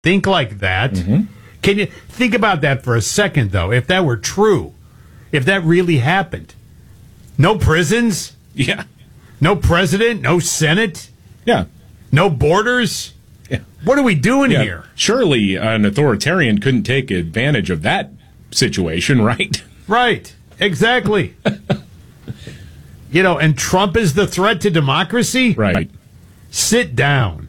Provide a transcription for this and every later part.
think like that. Can you think about that for a second, though? If that were true, if that really happened, no prisons, Yeah. no president, no Senate, Yeah. no borders. Yeah. What are we doing here? Surely an authoritarian couldn't take advantage of that situation, right? Right. Exactly. And Trump is the threat to democracy? Right. Sit down.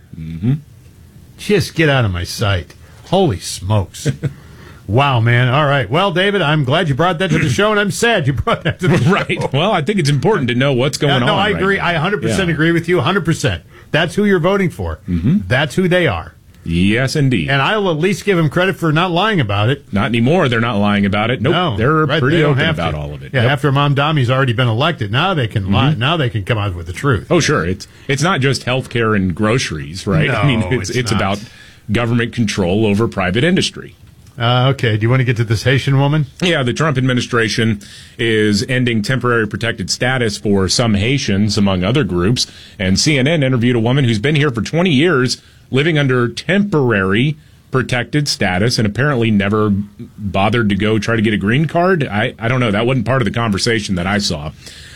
Just get out of my sight. Holy smokes. Wow, man. All right. Well, David, I'm glad you brought that to the show, and I'm sad you brought that to the show. Right. Well, I think it's important to know what's going on. No, I agree. Right now. I 100% agree with you, 100%. That's who you're voting for. That's who they are. Yes, indeed. And I'll at least give them credit for not lying about it. Not anymore. They're not lying about it. Nope. No, They're right, pretty they don't open have about to. all of it. Yeah, Yep. after Mamdami's already been elected, now they can lie. Now they can come out with the truth. Oh, sure. It's not just healthcare and groceries, right? No, I mean, it's not. about government control over private industry. Okay. Do you want to get to this Haitian woman? Yeah, the Trump administration is ending temporary protected status for some Haitians, among other groups. And CNN interviewed a woman who's been here for 20 years, living under temporary protected status, and apparently never bothered to go try to get a green card. I don't know. That wasn't part of the conversation that I saw.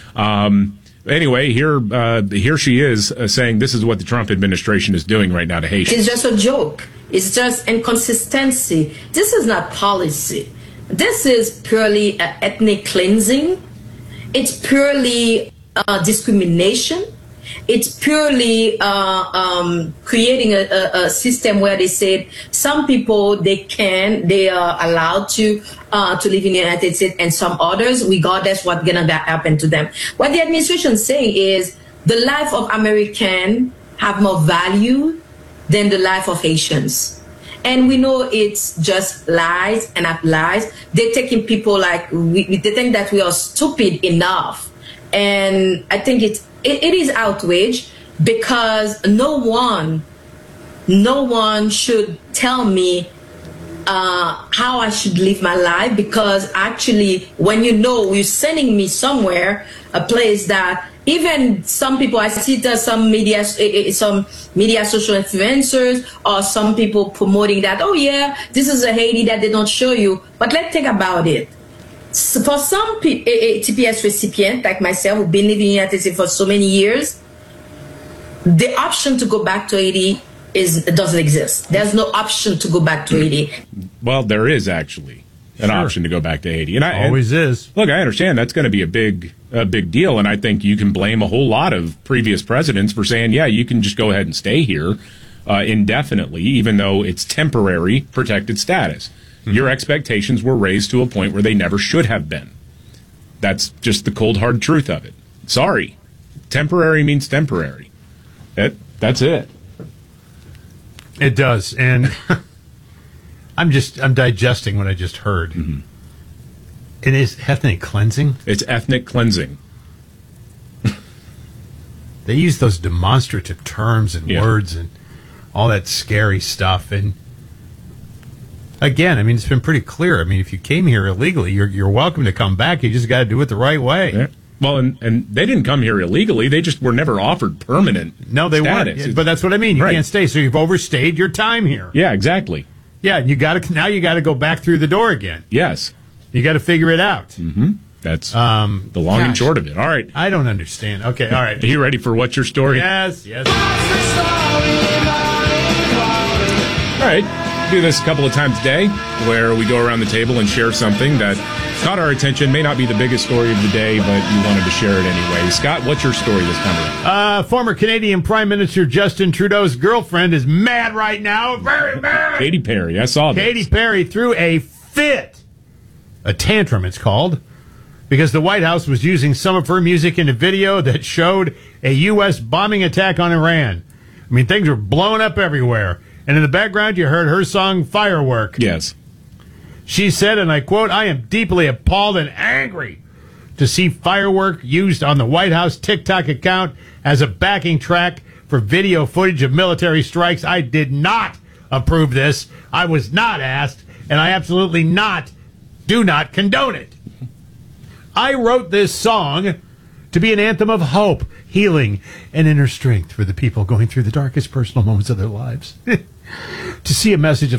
Anyway, here she is saying this is what the Trump administration is doing right now to Haitians. It's just a joke. It's just inconsistency. This is not policy. This is purely ethnic cleansing. It's purely discrimination. It's purely creating a system where they said some people they are allowed to live in the United States, and some others, regardless what's gonna happen to them. What the administration is saying is the life of Americans have more value than the life of Haitians. And we know it's just lies and not lies. They're taking people they think that we are stupid enough. And I think it is outrage, because no one should tell me how I should live my life, because actually when you're sending me somewhere, a place that even some people, I see that some media social influencers or some people promoting that, oh yeah, this is a Haiti that they don't show you. But let's think about it. So for some TPS recipient like myself, who've been living in the United States for so many years, the option to go back to Haiti doesn't exist. There's no option to go back to Haiti. Well, there is actually an option to go back to Haiti. And Always is. Look, I understand that's going to be a big deal, and I think you can blame a whole lot of previous presidents for saying, yeah, you can just go ahead and stay here indefinitely, even though it's temporary protected status. Your expectations were raised to a point where they never should have been. That's just the cold, hard truth of it. Sorry. Temporary means temporary. That's it. It does. And I'm digesting what I just heard. It is ethnic cleansing? It's ethnic cleansing. They use those demonstrative terms and words and all that scary stuff. And again, I mean, it's been pretty clear. I mean, if you came here illegally, you're welcome to come back. You just got to do it the right way. Yeah. Well, and they didn't come here illegally. They just were never offered permanent No, they status. weren't. But that's what I mean. You Right. can't stay. So you've overstayed your time here. Yeah, exactly. Yeah, and you got to go back through the door again. Yes. You got to figure it out. That's the long and short of it. All right. I don't understand. Okay, all right. Are you ready for What's Your Story? Yes. All right. Do this a couple of times a day where we go around the table and share something that caught our attention. May not be the biggest story of the day, but you wanted to share it anyway. Scott, what's your story this time around? Former Canadian Prime Minister Justin Trudeau's girlfriend is mad right now. Very mad. Katy Perry. I saw this. Katy Perry threw a fit. A tantrum, it's called. Because the White House was using some of her music in a video that showed a U.S. bombing attack on Iran. I mean, things were blowing up everywhere. And in the background, you heard her song, Firework. Yes. She said, and I quote, "I am deeply appalled and angry to see Firework used on the White House TikTok account as a backing track for video footage of military strikes. I did not approve this. I was not asked, and I absolutely do not condone it. I wrote this song to be an anthem of hope, healing, and inner strength for the people going through the darkest personal moments of their lives. to see a message of